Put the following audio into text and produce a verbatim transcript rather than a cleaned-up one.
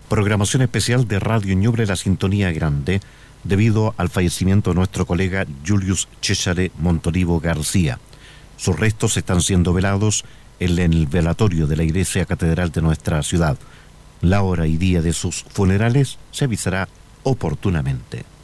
Programación especial de Radio Ñuble La Sintonía Grande, debido al fallecimiento de nuestro colega Julius Cesare Montolivo García. Sus restos están siendo velados en el velatorio de la Iglesia Catedral de nuestra ciudad. La hora y día de sus funerales se avisará oportunamente.